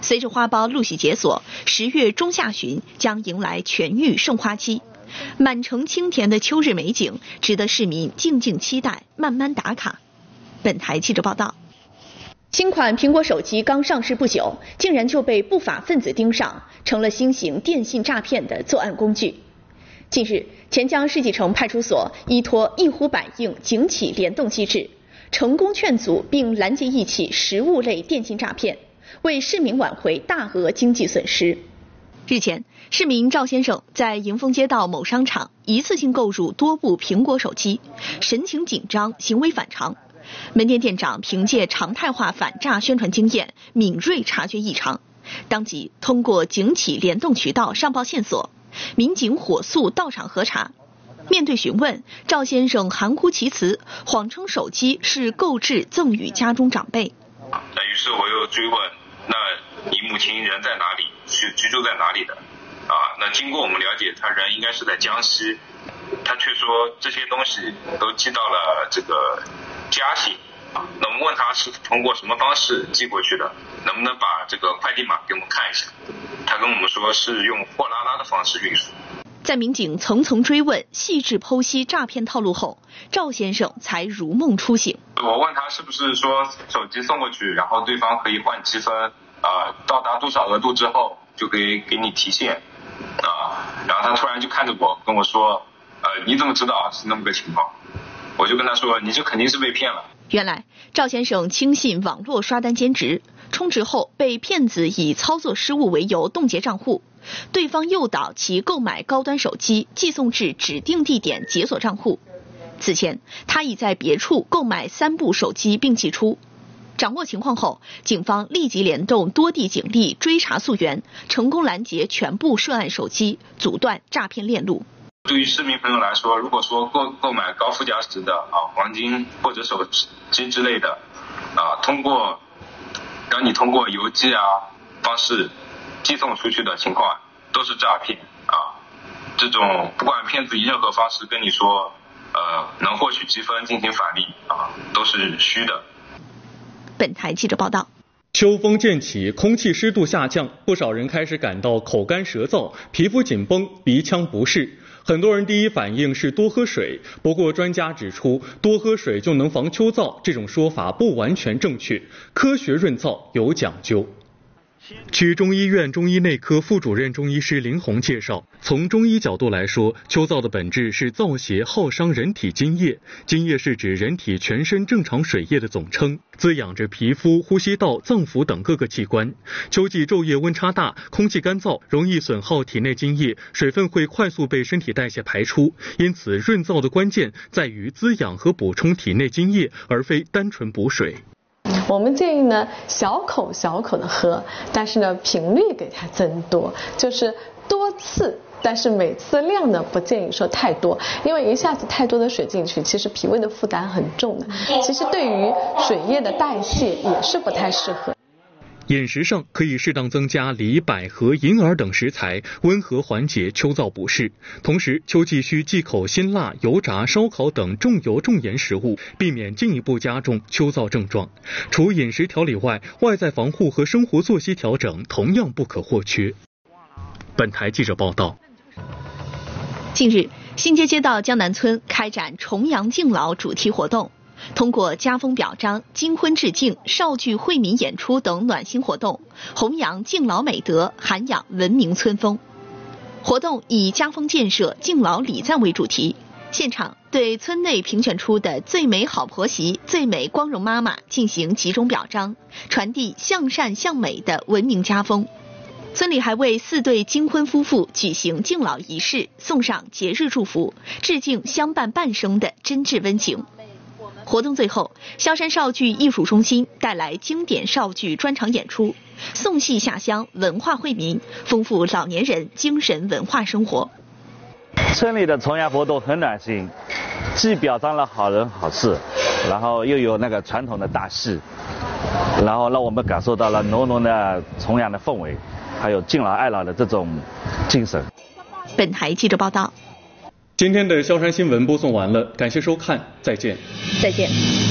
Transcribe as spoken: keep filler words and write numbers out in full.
随着花苞陆续解锁，十月中下旬将迎来全域盛花期，满城清甜的秋日美景，值得市民静静期待，慢慢打卡。本台记者报道。新款苹果手机刚上市不久，竟然就被不法分子盯上，成了新型电信诈骗的作案工具。近日，钱江世纪城派出所依托一呼百应警企联动机制，成功劝阻并拦截一起实物类电信诈骗，为市民挽回大额经济损失。日前，市民赵先生在迎丰街道某商场一次性购入多部苹果手机，神情紧张，行为反常。门店店长凭借常态化反诈宣传经验，敏锐察觉异常，当即通过警企联动渠道上报线索，民警火速到场核查。面对询问，赵先生含糊其辞，谎称手机是购置赠与家中长辈。 那于是我又追问，那你母亲人在哪里，居居住在哪里的？啊，那经过我们了解，他人应该是在江西，他却说这些东西都寄到了这个嘉兴。那我们问他是通过什么方式寄过去的，能不能把这个快递码给我们看一下？他跟我们说是用货拉拉的方式运输。 在民警层层追问、细致剖析诈骗套路后，赵先生才如梦初醒。 我问他是不是说手机送过去，然后对方可以换积分，啊、呃，到达多少额度之后就可以给你提现，啊、呃，然后他突然就看着我跟我说，呃，你怎么知道是那么个情况？我就跟他说，你这肯定是被骗了。 原来赵先生轻信网络刷单兼职，充值后被骗子以操作失误为由冻结账户，对方诱导其购买高端手机，寄送至指定地点解锁账户。此前他已在别处购买三部手机并寄出。掌握情况后，警方立即联动多地警力追查溯源，成功拦截全部涉案手机，阻断诈骗链路。 对于市民朋友来说，如果说购购买高附加值的啊黄金或者手机之类的啊，通过让你通过邮寄啊方式寄送出去的情况，都是诈骗啊。这种不管骗子以任何方式跟你说，呃，能获取积分进行返利啊，都是虚的。 本台记者报道。 秋风渐起，空气湿度下降，不少人开始感到口干舌燥、皮肤紧绷、鼻腔不适。很多人第一反应是多喝水，不过专家指出，多喝水就能防秋燥，这种说法不完全正确，科学润燥有讲究。区中医院中医内科副主任中医师林红介绍，从中医角度来说，秋燥的本质是燥邪耗伤人体津液，津液是指人体全身正常水液的总称，滋养着皮肤、呼吸道、脏腑等各个器官。秋季昼夜温差大，空气干燥，容易损耗体内津液，水分会快速被身体代谢排出，因此润燥的关键在于滋养和补充体内津液，而非单纯补水。 我们建议呢，小口小口的喝，但是呢，频率给它增多，就是多次，但是每次量呢不建议说太多，因为一下子太多的水进去，其实脾胃的负担很重的，其实对于水液的代谢也是不太适合。 饮食上可以适当增加梨、百合、银耳等食材，温和缓解秋燥不适。同时，秋季需忌口辛辣、油炸、烧烤等重油重盐食物，避免进一步加重秋燥症状。除饮食调理外，外在防护和生活作息调整同样不可或缺。本台记者报道。 近日，新街街道江南村开展重阳敬老主题活动。通过家风表彰、金婚致敬、少剧惠民演出等暖心活动，弘扬敬老美德，涵养文明村风。活动以家风建设、敬老礼赞为主题，现场对村内评选出的最美好婆媳、最美光荣妈妈进行集中表彰，传递向善向美的文明家风。村里还为四对金婚夫妇举行敬老仪式，送上节日祝福，致敬相伴半生的真挚温情。活动最后，萧山少剧艺术中心带来经典少剧专场演出，送戏下乡，文化惠民，丰富老年人精神文化生活。 村里的重阳活动很暖心，既表彰了好人好事，然后又有那个传统的大戏，然后让我们感受到了浓浓的重阳的氛围，还有敬老爱老的这种精神。 本台记者报道。 今天的萧山新闻播送完了，感谢收看，再见。 再见。